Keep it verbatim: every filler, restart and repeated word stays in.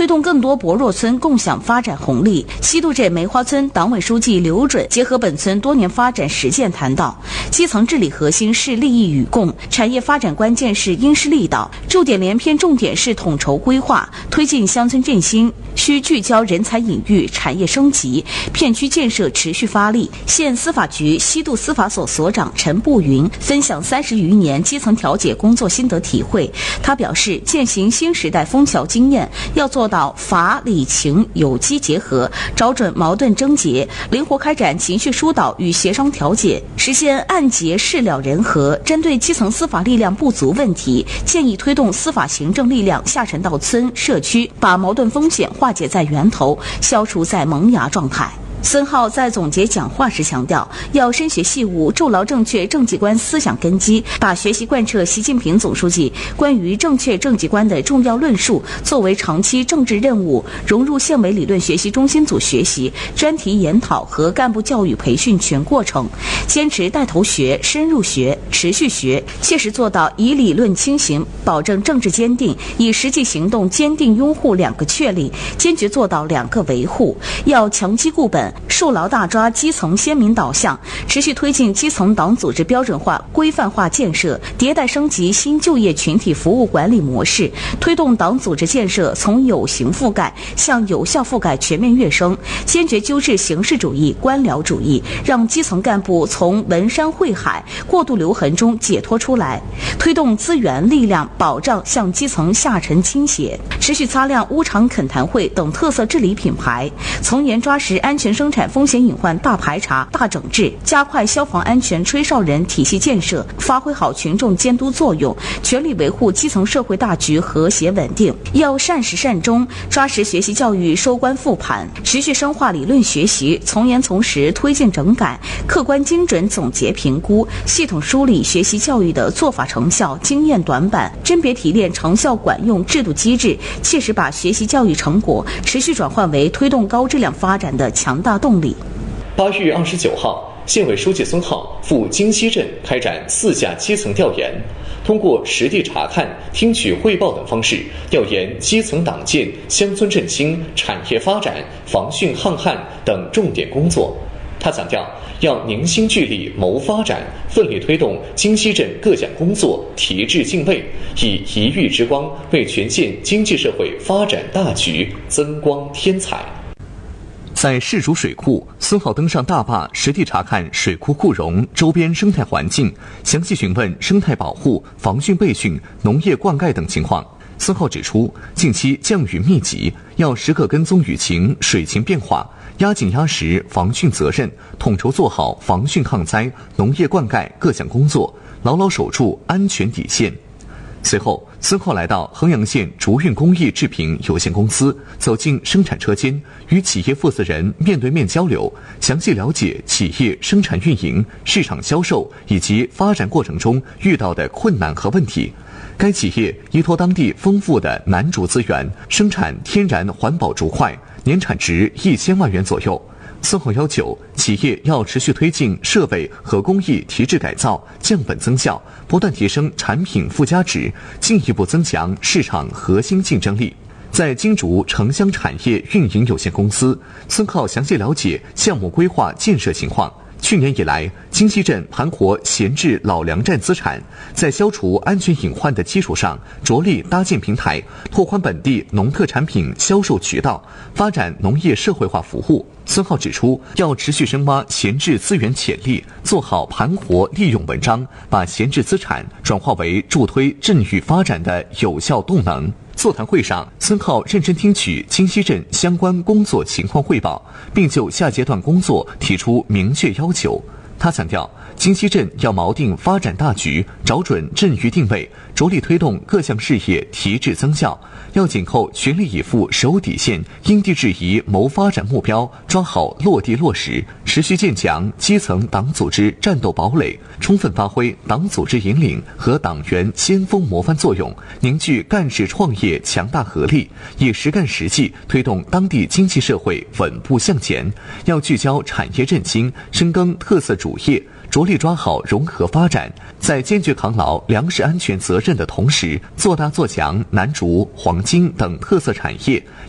推动更多薄弱村共享发展红利。西渡镇梅花村党委书记刘准结合本村多年发展实践谈到，基层治理核心是利益与共，产业发展关键是因势利导，驻点连篇重点是统筹规划，推进乡村振兴需聚焦人才引育、产业升级，片区建设持续发力。县司法局西渡司法所所长陈步云分享三十余年基层调解工作心得体会。他表示，践行新时代枫桥经验，要做到法理情有机结合，找准矛盾症结，灵活开展情绪疏导与协商调解，实现案结事了人和。针对基层司法力量不足问题，建议推动司法行政力量下沉到村社区，把矛盾风险化解在源头，消除在萌芽状态。孙浩在总结讲话时强调，要深学细悟，筑牢正确政绩观思想根基，把学习贯彻习近平总书记关于正确政绩观的重要论述作为长期政治任务，融入县委理论学习中心组学习、专题研讨和干部教育培训全过程，坚持带头学、深入学、持续学，切实做到以理论清行，保证政治坚定，以实际行动坚定拥护两个确立，坚决做到两个维护。要强基固本，树牢大抓基层鲜民导向，持续推进基层党组织标准化、规范化建设，迭代升级新就业群体服务管理模式，推动党组织建设从有形覆盖向有效覆盖全面跃升，坚决纠治形式主义、官僚主义，让基层干部从文山会海、过度留痕中解脱出来，推动资源力量保障向基层下沉倾斜，持续擦亮乌厂恳谈会等特色治理品牌，从严抓实安全生产风险隐患大排查、大整治，加快消防安全吹哨人体系建设，发挥好群众监督作用，全力维护基层社会大局和谐稳定。要善始善终，抓实学习教育收官复盘，持续深化理论学习，从严从实推进整改，客观精准总结评估，系统梳理学习教育的做法成效、经验短板，甄别提炼成效管用制度机制，切实把学习教育成果持续转换为推动高质量发展的强大动力。 八月二十九号，县委书记孙浩赴京西镇开展四下基层调研，通过实地查看、听取汇报等方式，调研基层党建、乡村振兴、产业发展、防汛抗旱等重点工作。他强调，要凝心聚力谋发展，奋力推动京西镇各项工作提质进位，以一域之光为全县经济社会发展大局增光添彩。 在市主水库，孙浩登上大坝，实地查看水库库容、周边生态环境，详细询问生态保护、防汛备汛、农业灌溉等情况。孙浩指出，近期降雨密集，要时刻跟踪雨情、水情变化，压紧压实防汛责任，统筹做好防汛抗灾、农业灌溉各项工作，牢牢守住安全底线。随后，孙浩来到衡阳县竹运工艺制品有限公司，走进生产车间，与企业负责人面对面交流，详细了解企业生产运营、市场销售以及发展过程中遇到的困难和问题。该企业依托当地丰富的楠竹资源，生产天然环保竹块，年产值一千万元左右。孙浩要求企业要持续推进设备和工艺提质改造，降本增效，不断提升产品附加值，进一步增强市场核心竞争力。在金竹城乡产业运营有限公司，孙浩详细了解项目规划建设情况。去年以来，京西镇盘活闲置老粮站资产，在消除安全隐患的基础上，着力搭建平台，拓宽本地农特产品销售渠道，发展农业社会化服务。孙浩指出，要持续深挖闲置资源潜力，做好盘活利用文章，把闲置资产转化为助推镇域发展的有效动能。座谈会上，孙浩认真听取京西镇相关工作情况汇报，并就下阶段工作提出明确要求。他强调，京西镇要锚定发展大局，找准镇域定位，着力推动各项事业提质增效，要紧扣全力以赴守底线、因地制宜谋发展目标，抓好落地落实，持续建强基层党组织战斗堡垒，充分发挥党组织引领和党员先锋模范作用，凝聚干事创业强大合力，以实干实际推动当地经济社会稳步向前。要聚焦产业振兴，深耕特色主业，着力抓好融合发展，在坚决扛牢粮食安全责任的同时，做大做强楠竹、黄金等特色产业，